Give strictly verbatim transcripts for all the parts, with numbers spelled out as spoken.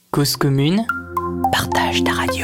Cause commune, partage ta radio.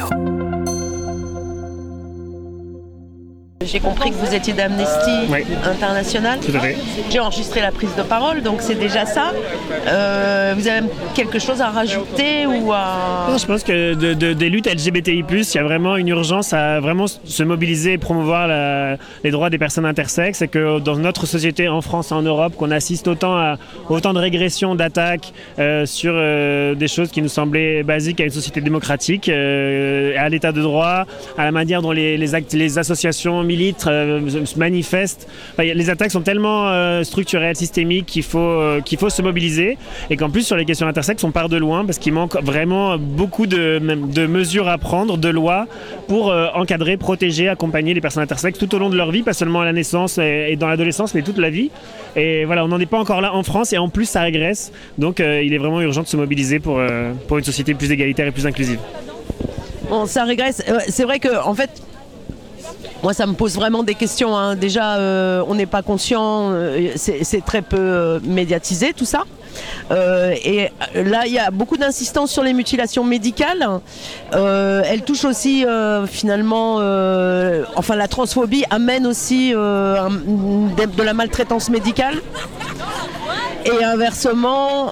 J'ai compris que vous étiez d'Amnesty oui. International. Tout à fait. J'ai enregistré la prise de parole, donc c'est déjà ça. Euh, vous avez quelque chose à rajouter ou à... Non, je pense que de, de, des luttes L G B T I plus, il y a vraiment une urgence à vraiment se mobiliser et promouvoir la, les droits des personnes intersexes, et que dans notre société, en France et en Europe, qu'on assiste autant à autant de régressions, d'attaques euh, sur euh, des choses qui nous semblaient basiques à une société démocratique, euh, à l'état de droit, à la manière dont les, les, actes, les associations militent, euh, se manifestent. Enfin, les attaques sont tellement euh, structurelles, systémiques, qu'il faut, euh, qu'il faut se mobiliser, et qu'en plus sur les questions intersexes, on part de loin parce qu'il manque vraiment beaucoup de, de mesures à prendre, de lois pour euh, encadrer, protéger, accompagner les personnes intersexes tout au long de leur vie, pas seulement à la naissance et, et dans l'adolescence, mais toute la vie. Et voilà, on n'en est pas encore là en France, et en plus ça régresse. Donc euh, il est vraiment urgent de se mobiliser pour, euh, pour une société plus égalitaire et plus inclusive. Bon, ça régresse. C'est vrai que en fait, moi, ça me pose vraiment des questions. Hein. Déjà, euh, on n'est pas conscient, euh, c'est, c'est très peu euh, médiatisé tout ça. Euh, et là, il y a beaucoup d'insistance sur les mutilations médicales. Euh, elle touche aussi euh, finalement, euh, enfin la transphobie amène aussi euh, un, de, de la maltraitance médicale. Et inversement,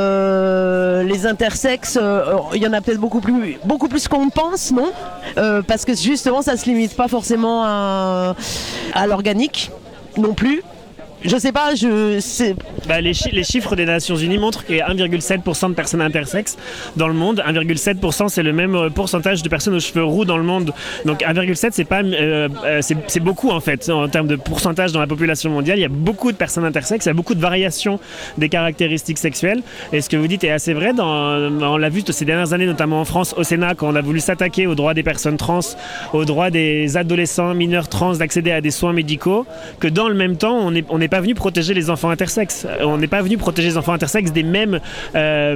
euh, les intersexes, il euh, y en a peut-être beaucoup plus, beaucoup plus qu'on ne pense, non euh, Parce que justement, ça ne se limite pas forcément à, à l'organique non plus. Je sais pas, je sais. Bah, les, chi- les chiffres des Nations Unies montrent qu'il y a un virgule sept pour cent de personnes intersexes dans le monde. un virgule sept pour cent, c'est le même pourcentage de personnes aux cheveux roux dans le monde. Donc un virgule sept, c'est pas, euh, c'est, c'est beaucoup en fait en termes de pourcentage dans la population mondiale. Il y a beaucoup de personnes intersexes, il y a beaucoup de variations des caractéristiques sexuelles. Et ce que vous dites est assez vrai. Dans, on l'a vu ces dernières années, notamment en France, au Sénat, quand on a voulu s'attaquer aux droits des personnes trans, aux droits des adolescents mineurs trans d'accéder à des soins médicaux, que dans le même temps, on n'est on n'est pas venu protéger les enfants intersexes. On n'est pas venu protéger les enfants intersexes des mêmes euh,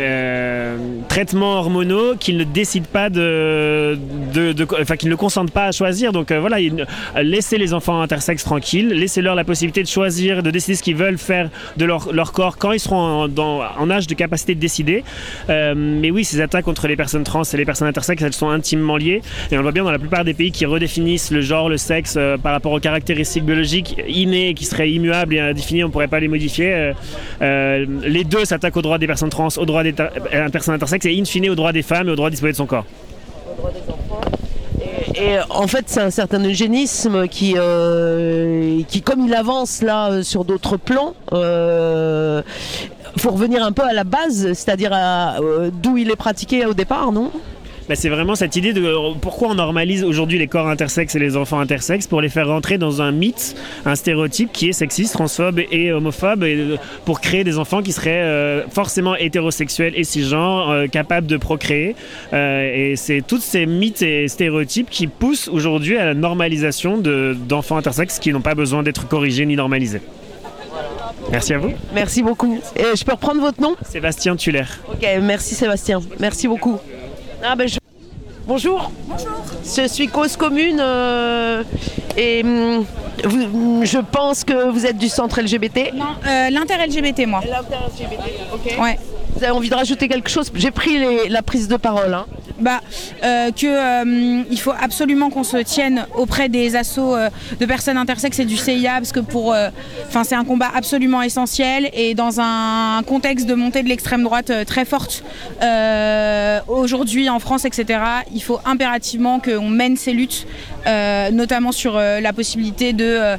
euh, traitements hormonaux qu'ils ne décident pas de, de, de, enfin qu'ils ne consentent pas à choisir. Donc euh, voilà, il, laissez les enfants intersexes tranquilles, laissez-leur la possibilité de choisir, de décider ce qu'ils veulent faire de leur, leur corps quand ils seront en, dans, en âge de capacité de décider. Euh, mais oui, ces attaques contre les personnes trans et les personnes intersexes, elles sont intimement liées, et on le voit bien dans la plupart des pays qui redéfinissent le genre, le sexe euh, par rapport aux caractéristiques biologiques innées qui seraient immuables et indéfinies, on ne pourrait pas les modifier. Euh, euh, les deux s'attaquent aux droits des personnes trans, aux droits des ta- euh, personnes intersexes, et in fine aux droits des femmes et aux droits de disposer de son corps. Aux droits des enfants. Et en fait, c'est un certain eugénisme qui, euh, qui comme il avance là sur d'autres plans, euh, faut revenir un peu à la base, c'est-à-dire à, euh, d'où il est pratiqué au départ, non ? Ben c'est vraiment cette idée de pourquoi on normalise aujourd'hui les corps intersexes et les enfants intersexes, pour les faire rentrer dans un mythe, un stéréotype qui est sexiste, transphobe et homophobe, et pour créer des enfants qui seraient euh, forcément hétérosexuels et cisgenres, euh, capables de procréer. Euh, et c'est tous ces mythes et stéréotypes qui poussent aujourd'hui à la normalisation de, d'enfants intersexes qui n'ont pas besoin d'être corrigés ni normalisés. Merci à vous. Merci beaucoup. Et je peux reprendre votre nom ? Sébastien Tuller. Ok, merci Sébastien. Merci beaucoup. Ah ben je... Bonjour. Bonjour. Je suis Cause Commune euh, et hum, vous, je pense que vous êtes du centre L G B T. Non, euh, l'inter-L G B T, moi. L'inter-L G B T, ok. Ouais. Vous avez envie de rajouter quelque chose ? J'ai pris les, la prise de parole. Hein. Bah, euh, que euh, il faut absolument qu'on se tienne auprès des assos euh, de personnes intersexes et du C I A, parce que pour, enfin, euh, c'est un combat absolument essentiel, et dans un contexte de montée de l'extrême droite euh, très forte euh, aujourd'hui en France, et cetera. Il faut impérativement qu'on mène ces luttes, euh, notamment sur euh, la possibilité de euh,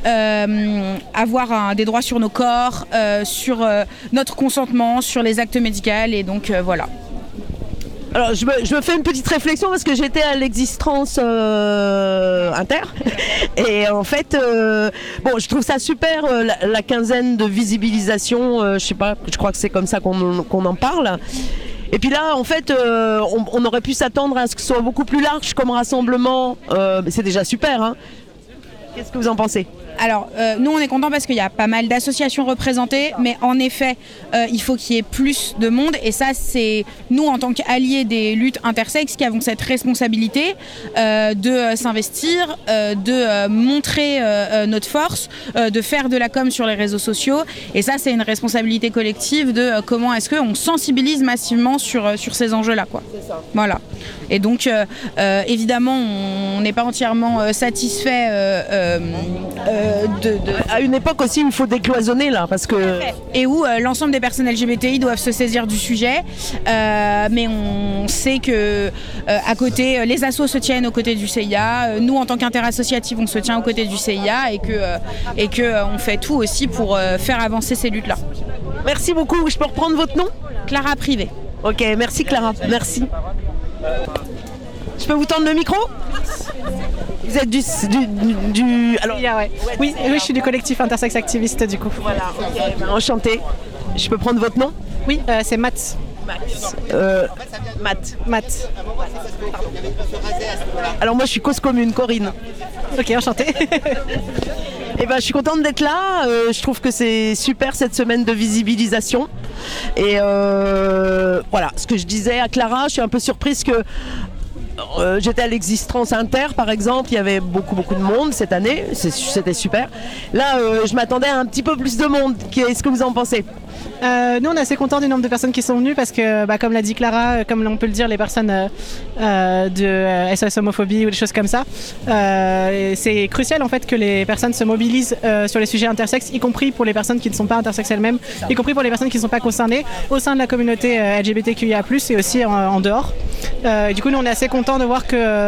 euh, avoir un, des droits sur nos corps, euh, sur euh, notre consentement, sur les actes médicaux, et donc euh, voilà. Alors je me, je me fais une petite réflexion parce que j'étais à l'existence euh, inter et en fait euh, bon je trouve ça super euh, la, la quinzaine de visibilisation, euh, je sais pas, je crois que c'est comme ça qu'on, qu'on en parle. Et puis là, en fait, euh, on, on aurait pu s'attendre à ce que ce soit beaucoup plus large comme rassemblement. Euh, mais c'est déjà super, hein. Qu'est-ce que vous en pensez ? alors, euh, nous, on est contents parce qu'il y a pas mal d'associations représentées, mais en effet, euh, il faut qu'il y ait plus de monde. Et ça, c'est nous, en tant qu'alliés des luttes intersexes, qui avons cette responsabilité euh, de euh, s'investir, euh, de euh, montrer euh, notre force, euh, de faire de la com sur les réseaux sociaux. Et ça, c'est une responsabilité collective de euh, comment est-ce qu'on sensibilise massivement sur, euh, sur ces enjeux-là, quoi. Voilà. Et donc, euh, euh, évidemment, on n'est pas entièrement euh, satisfait euh, euh, euh, de, de... À une époque aussi, il faut décloisonner là, parce que... Et où euh, l'ensemble des personnes L G B T I doivent se saisir du sujet. Euh, mais on sait que euh, à côté, les assos se tiennent aux côtés du C I A. Nous, en tant qu'interassociative, on se tient aux côtés du C I A et que euh, et que euh, on fait tout aussi pour euh, faire avancer ces luttes-là. Merci beaucoup. Je peux reprendre votre nom? Clara Privé. Ok, merci Clara. Merci. Je peux vous tendre le micro? Vous êtes du... du, du, du... Alors... Yeah, ouais. Oui, oui, je suis du collectif Intersex Activiste du coup. Voilà, ok. Ben, enchanté. Je peux prendre votre nom? Oui, euh, c'est Matt. Matt. Euh, Matt. Matt. Alors moi je suis cause commune, Corinne. Ok, enchantée. Eh ben, je suis contente d'être là. Euh, je trouve que c'est super cette semaine de visibilisation. Et euh, voilà, ce que je disais à Clara, je suis un peu surprise que euh, j'étais à l'Existence Inter, par exemple. Il y avait beaucoup, beaucoup de monde cette année. C'est, c'était super. Là, euh, je m'attendais à un petit peu plus de monde. Qu'est-ce que vous en pensez ? Euh, nous, on est assez contents du nombre de personnes qui sont venues parce que, bah, comme l'a dit Clara, comme on peut le dire, les personnes euh, euh, de euh, S O S homophobie ou des choses comme ça, euh, c'est crucial en fait que les personnes se mobilisent euh, sur les sujets intersexes, y compris pour les personnes qui ne sont pas intersexes elles-mêmes, y compris pour les personnes qui ne sont pas concernées au sein de la communauté euh, L G B T Q I A plus, et aussi en, en dehors. Euh, du coup, nous, on est assez contents de voir que